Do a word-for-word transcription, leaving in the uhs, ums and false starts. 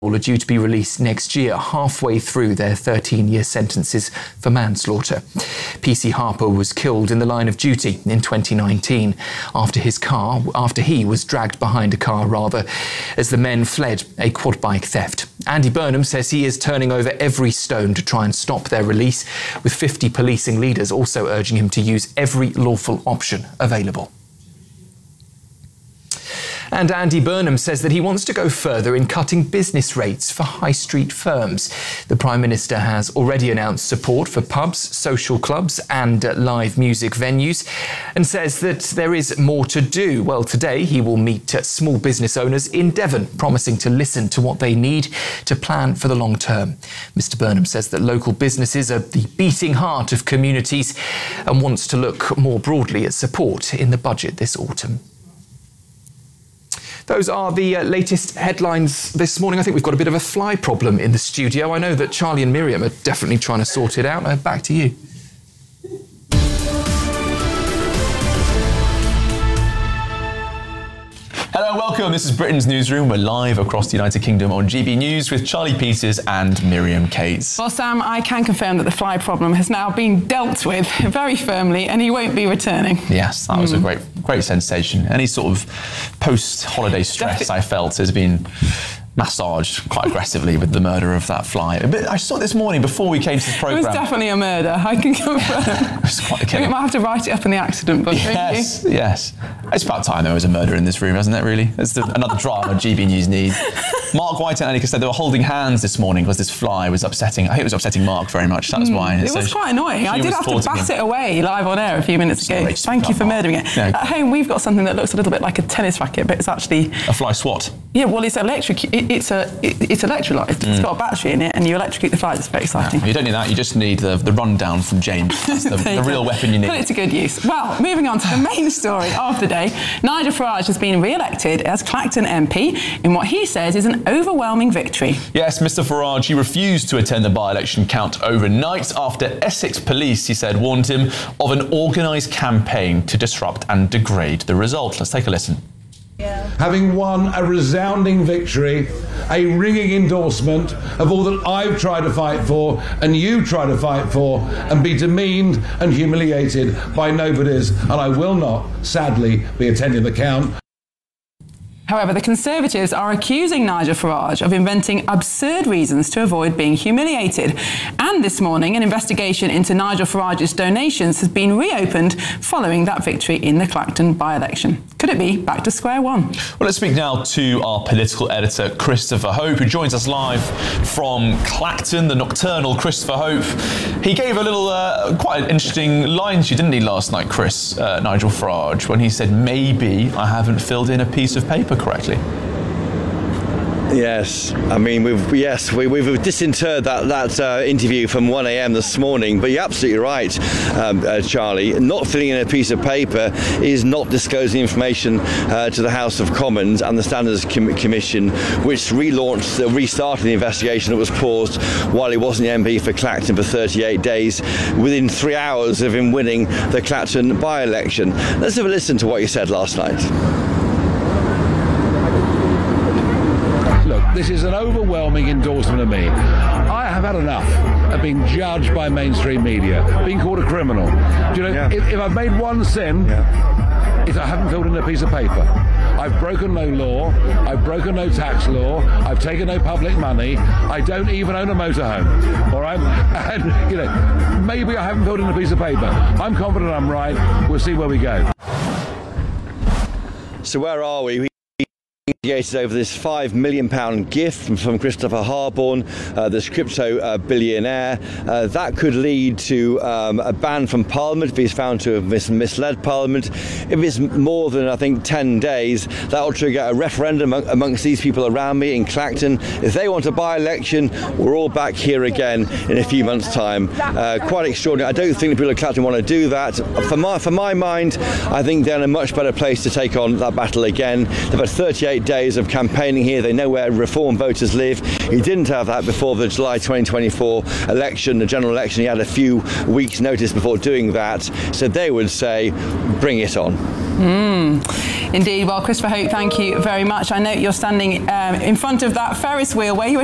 are due to be released next year, halfway through their thirteen-year sentences for manslaughter. P C Harper was killed in the line of duty in twenty nineteen after his car, after he was dragged behind a car, rather, as the men fled a quad bike theft. Andy Burnham says he is turning over every stone to try and stop their release, with fifty policing leaders also urging him to use every lawful option available. And Andy Burnham says that he wants to go further in cutting business rates for high street firms. The Prime Minister has already announced support for pubs, social clubs and uh, live music venues, and says that there is more to do. Well, today he will meet uh, small business owners in Devon, promising to listen to what they need to plan for the long term. Mr Burnham says that local businesses are the beating heart of communities and wants to look more broadly at support in the budget this autumn. Those are the uh, latest headlines this morning. I think we've got a bit of a fly problem in the studio. I know that Charlie and Miriam are definitely trying to sort it out. Uh, back to you. Hello, welcome. This is Britain's Newsroom. We're live across the United Kingdom on G B News with Charlie Peters and Miriam Cates. Well, Sam, I can confirm that the fly problem has now been dealt with very firmly and he won't be returning. Yes, that was mm. a great, great sensation. Any sort of post-holiday stress Defi- I felt has been massaged quite aggressively with the murder of that fly. But I saw it this morning before we came to this programme. It was definitely a murder, I can confirm. It was quite a killing. We might have to write it up in the accident book, yes, don't you? Yes. It's about time there was a murder in this room, hasn't it, really? It's the, another drama G B News needs. Mark White and Annika said they were holding hands this morning because this fly was upsetting. I think it was upsetting Mark very much, that's mm, why. It so was she, quite annoying. I did have to bat him. it away live on air a few minutes ago. Thank you for murdering it. Yeah. At home, we've got something that looks a little bit like a tennis racket, but it's actually... a fly swat? Yeah, well, it's electric. It, it's a... It, It's electrolyzed. Mm. It's got a battery in it, and you electrocute the flies. It's very exciting. Yeah, you don't need that. You just need the, the rundown from James. That's the, the real weapon you need. Put it to good use. Well, moving on to the main story of the day. Nigel Farage has been re-elected as Clacton M P in what he says is an overwhelming victory. Yes, Mr Farage, he refused to attend the by-election count overnight after Essex police, he said, warned him of an organised campaign to disrupt and degrade the result. Let's take a listen. Yeah. Having won a resounding victory, a ringing endorsement of all that I've tried to fight for and you try to fight for, and be demeaned and humiliated by nobodies, and I will not, sadly, be attending the count. However, the Conservatives are accusing Nigel Farage of inventing absurd reasons to avoid being humiliated. And this morning, an investigation into Nigel Farage's donations has been reopened following that victory in the Clacton by-election. Could it be back to square one? Well, let's speak now to our political editor, Christopher Hope, who joins us live from Clacton, the nocturnal Christopher Hope. He gave a little, uh, quite an interesting line to you, didn't he, last night, Chris, uh, Nigel Farage, when he said, maybe I haven't filled in a piece of paper correctly. Yes, I mean, we've yes, we, we've disinterred that that uh, interview from one a m this morning. But you're absolutely right, um, uh, Charlie. Not filling in a piece of paper is not disclosing information uh, to the House of Commons and the Standards Com- Commission, which relaunched, uh, restarted the investigation that was paused while he wasn't the M P for Clacton for thirty-eight days. Within three hours of him winning the Clacton by-election. Let's have a listen to what you said last night. This is an overwhelming endorsement of me. I have had enough of being judged by mainstream media, being called a criminal. Do you know, yeah. if, if I've made one sin, yeah. it's I haven't filled in a piece of paper. I've broken no law, I've broken no tax law, I've taken no public money, I don't even own a motorhome, all right? And, you know, maybe I haven't filled in a piece of paper. I'm confident I'm right. We'll see where we go. So where are we? Investigated over this five million pound gift from, from Christopher Harborne, uh, this crypto uh, billionaire. Uh, that could lead to um, a ban from Parliament if he's found to have mis- misled Parliament. If it's more than, I think, ten days, that will trigger a referendum among, amongst these people around me in Clacton. If they want a by-election, we're all back here again in a few months' time. Uh, quite extraordinary. I don't think the people of Clacton want to do that. For my, for my mind, I think they're in a much better place to take on that battle again. They've had thirty-eight days of campaigning here. They know where Reform voters live. He didn't have that before the July twenty twenty-four election, the general election. He had a few weeks' notice before doing that. So they would say, bring it on. Mm. Indeed. Well, Christopher Hope, thank you very much. I note you're standing um, in front of that Ferris wheel where you were